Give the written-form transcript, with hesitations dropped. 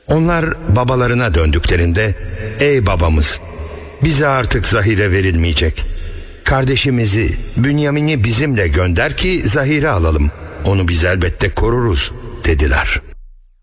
Onlar babalarına döndüklerinde, ''Ey babamız, bize artık zahire verilmeyecek. Kardeşimizi, Bünyamin'i bizimle gönder ki zahire alalım. Onu biz elbette koruruz.'' dediler.